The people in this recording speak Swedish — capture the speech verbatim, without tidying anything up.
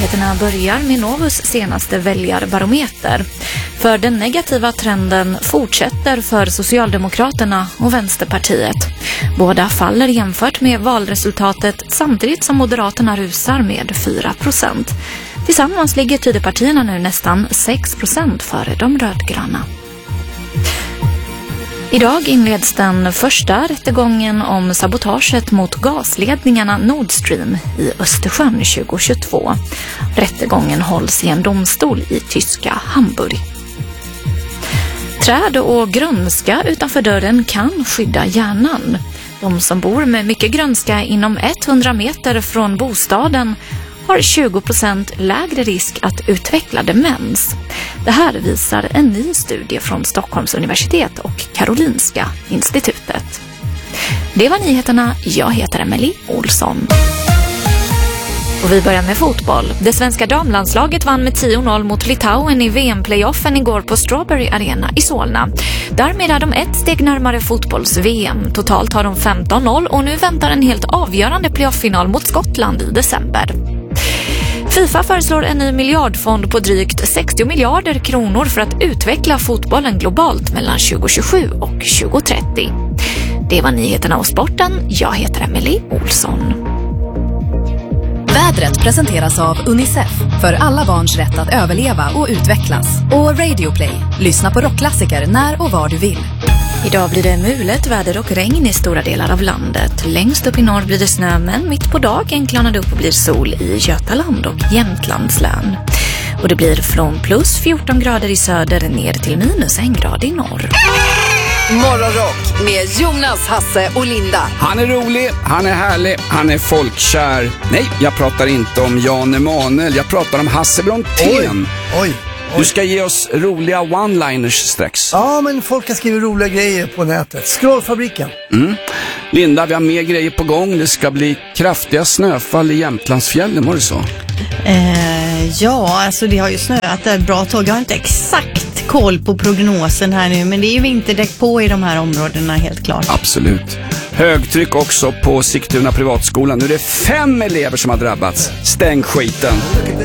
Nyheterna börjar med Novus senaste väljarbarometer. För den negativa trenden fortsätter för Socialdemokraterna och Vänsterpartiet. Båda faller jämfört med valresultatet samtidigt som Moderaterna rusar med fyra procent. Tillsammans ligger Tidöpartierna nu nästan sex procent före de rödgröna. Idag inleds den första rättegången om sabotaget mot gasledningarna Nord Stream i Östersjön tjugohundratjugotvå. Rättegången hålls i en domstol i tyska Hamburg. Träd och grönska utanför dörren kan skydda hjärnan. De som bor med mycket grönska inom hundra meter från bostaden har tjugo procent lägre risk att utveckla demens. Det här visar en ny studie från Stockholms universitet och Karolinska institutet. Det var nyheterna. Jag heter Emily Olsson. Och vi börjar med fotboll. Det svenska damlandslaget vann med tio noll mot Litauen i V M-playoffen igår på Strawberry Arena i Solna. Därmed är de ett steg närmare fotbolls-V M. Totalt har de femton noll och nu väntar en helt avgörande playoff-final mot Skottland i december. FIFA föreslår en ny miljardfond på drygt sextio miljarder kronor för att utveckla fotbollen globalt mellan tjugohundratjugosju och tjugohundratrettio. Det var nyheterna och sporten. Jag heter Emily Olsson. Vädret presenteras av Unicef för alla barns rätt att överleva och utvecklas. Och Radio Play. Lyssna på rockklassiker när och var du vill. Idag blir det mulet, väder och regn i stora delar av landet. Längst upp i norr blir det snö, men mitt på dagen klarnar det upp och blir sol i Götaland och Jämtlands län. Och det blir från plus fjorton grader i söder ner till minus en grad i norr. Morgonrock med Jonas, Hasse och Linda. Han är rolig, han är härlig, han är folkkär. Nej, jag pratar inte om Jan Emanuel, jag pratar om Hasse Brontén. Oj, oj. Du ska ge oss roliga one-liners strax. Ja, men folk har skrivit roliga grejer på nätet. Scrollfabriken. Mm. Linda, vi har mer grejer på gång. Det ska bli kraftiga snöfall i Jämtlandsfjällen, var det så? Eh, ja, alltså det har ju snöat ett bra tag. Jag har inte exakt koll på prognosen här nu, men det är ju vinterdäck på i de här områdena helt klart. Absolut. Högtryck också på Sigtuna privatskolan. Nu är det fem elever som har drabbats. Stäng skiten.